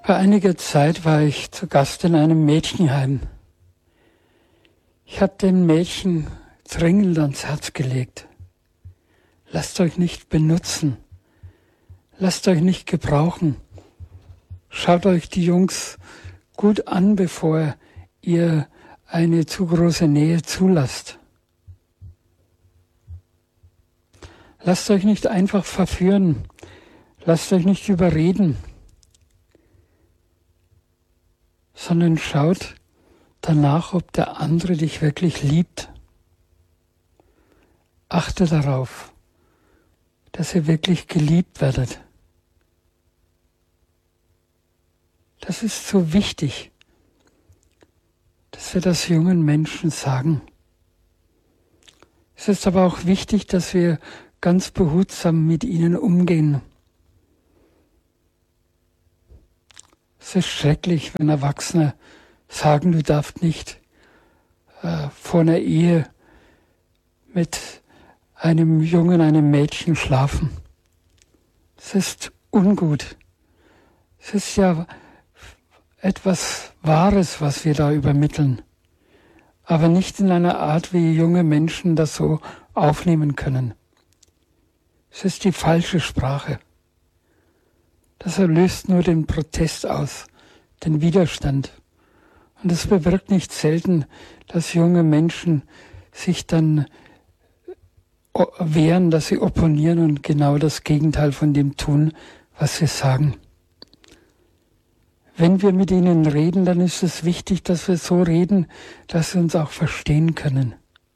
Vor einiger Zeit war ich zu Gast in einem Mädchenheim. Ich habe dem Mädchen dringend ans Herz gelegt. Lasst euch nicht benutzen. Lasst euch nicht gebrauchen. Schaut euch die Jungs gut an, bevor ihr eine zu große Nähe zulasst. Lasst euch nicht einfach verführen. Lasst euch nicht überreden. Sondern schaut danach, ob der andere dich wirklich liebt. Achte darauf, dass ihr wirklich geliebt werdet. Das ist so wichtig, dass wir das jungen Menschen sagen. Es ist aber auch wichtig, dass wir ganz behutsam mit ihnen umgehen. Es ist schrecklich, wenn Erwachsene sagen, du darfst nicht vor einer Ehe mit einem Jungen, einem Mädchen schlafen. Es ist ungut. Es ist ja etwas Wahres, was wir da übermitteln, aber nicht in einer Art, wie junge Menschen das so aufnehmen können. Es ist die falsche Sprache. Das löst nur den Protest aus, den Widerstand. Und es bewirkt nicht selten, dass junge Menschen sich dann wehren, dass sie opponieren und genau das Gegenteil von dem tun, was sie sagen. Wenn wir mit ihnen reden, dann ist es wichtig, dass wir so reden, dass sie uns auch verstehen können.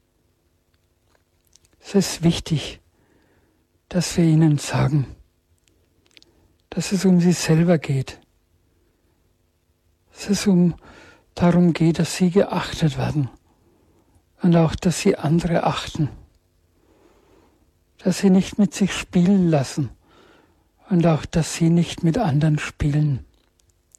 Es ist wichtig, dass wir ihnen sagen, dass es um sie selber geht. Dass es darum geht, dass sie geachtet werden und auch, dass sie andere achten. Dass sie nicht mit sich spielen lassen und auch, dass sie nicht mit anderen spielen.